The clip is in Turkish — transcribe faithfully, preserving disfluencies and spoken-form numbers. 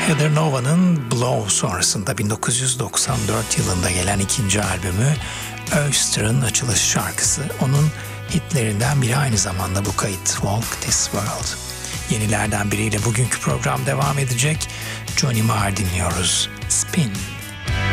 Heather Nova'nın Blow sonrasında bin dokuz yüz doksan dört yılında gelen ikinci albümü Oyster'ın açılış şarkısı. Onun hitlerinden biri aynı zamanda bu kayıt, Walk This World. Yenilerden biriyle bugünkü program devam edecek. Johnny Marr dinliyoruz. Spin.